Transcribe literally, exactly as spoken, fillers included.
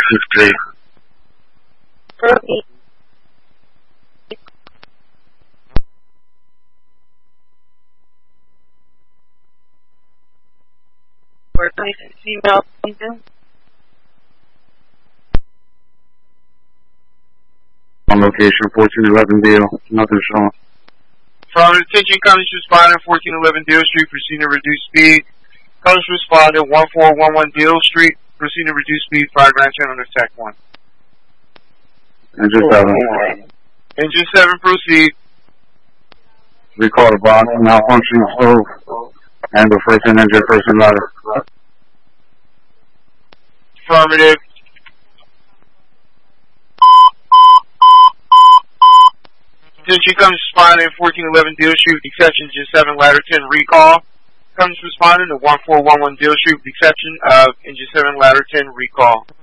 Street. Email something? On location, fourteen eleven Deal. Nothing showing. From attention, Cummings responded, fourteen eleven Deal Street, proceeding to reduce speed. Cummings responded, one four one one Deal Street, proceeding to reduce speed, five Grand Channel to Tech one. Engine seven. Engine seven, proceed. Recall the box, malfunctioning stove. Handle first and engine first and ladder. Affirmative. Attention, Cummings responding, fourteen eleven Deal Street, with exception engine seven, ladder ten, recall. Cummings responding to one four one one Deal Street, with exception of engine seven, ladder ten, recall.